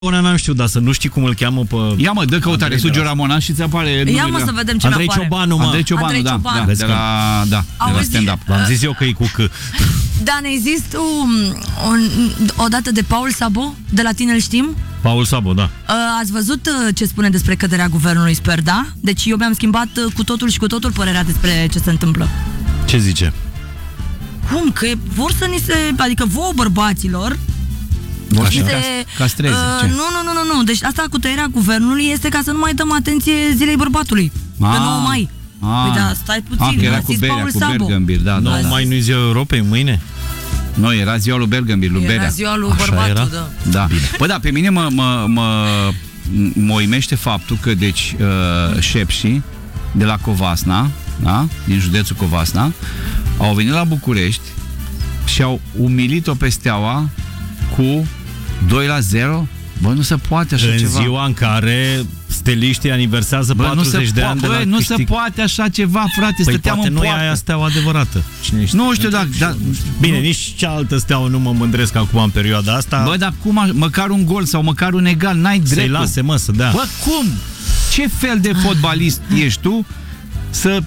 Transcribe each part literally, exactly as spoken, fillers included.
Ramona n-am știut, dar să nu știi cum îl cheamă pe... Ia mă, dă căutare, Sugiu Ramona și ți apare... Ia mă să vedem ce Andrei apare. Ciobanu, mă. Andrei Ciobanu, Andrei da, Ciobanu. da, de la, da, de la stand-up. V-am zis eu că e cu C. Da, ne zis tu un, o dată de Paul Sabo, de la tine îl știm? Paul Sabo, da. Ați văzut ce spune despre căderea guvernului, sper, da? Deci eu mi-am schimbat cu totul și cu totul părerea despre ce se întâmplă. Ce zice? Cum? Că vor să ni se... Adică vouă bărbaților Vor să se, castreze, uh, ce? Nu, nu, nu, nu, nu. Deci asta cu tăierea guvernului este ca să nu mai dăm atenție zilei bărbatului. Ah. Pe nouă mai. Ah. Păi da, stai puțin. Ah, că era a cu zis Berea, Paul cu Sabo. Bergambir, da, da, Nu da. mai nu-i ziua Europei, mâine? Nu, era ziua lui Bergambir, lui Era Berea. ziua lui Așa bărbatul, era? da. Da. Păi da, pe mine mă, mă, mă, mă uimește faptul că, deci, uh, șepșii de la Covasna, da? Din județul Covasna, au venit la București și au umilit-o pe Steaua cu doi la zero. Bă, nu se poate așa în ceva. ziua în care steliștii aniversează Bă, nu se patruzeci de ani po- de la bă, nu câștig. se poate așa ceva, frate, Păi stăteam poate în nu e poartă. aia steaua adevărată. Cine știe? Nu știu dacă... Da, Bine, nu. nici cealaltă steaua nu mă mândresc acum în perioada asta. Bă, dar cum, a- măcar un gol sau măcar un egal, n-ai să-i dreptul. lase, mă, să dea. Bă, cum? Ce fel de fotbalist ești tu să...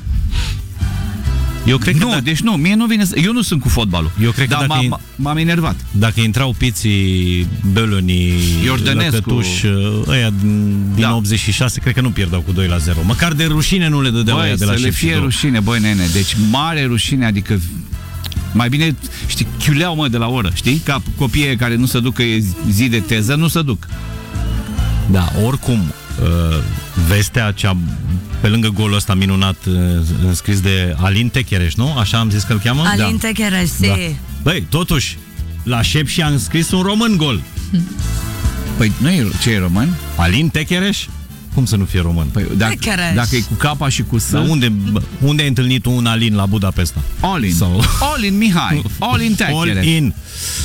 Eu cred că Nu, dacă, deci nu, mie nu vine să... Eu nu sunt cu fotbalul. Eu cred că dar dacă m-am, m-am enervat. dacă intrau piții Bölöni, Iordănescu. Lăcătuș, ăia din, din Da. optzeci și șase, cred că nu pierdeau cu doi la zero. Măcar de rușine nu le dădeau Băi, aia de la să le șef și fie două. rușine, băi, nene. Deci mare rușine, adică... Mai bine, știi, chiuleau, mă, de la oră, știi? Ca copiii care nu se duc, că e zi de teză, nu se duc. Da, oricum, uh, vestea cea, pe lângă golul ăsta minunat uh, înscris de Alin Techereș, nu? Așa am zis că îl cheamă? Alin Techereș, Da. da. Băi, totuși, la șep și a înscris un român gol. Păi, nu e, ce e român? Alin Techereș? Cum să nu fie român? Păi, dacă, Techereș. dacă e cu capa și cu S, Dar unde, unde ai întâlnit un Alin la Budapesta? All in. Sau- All in Mihai. All in Techereș. All in.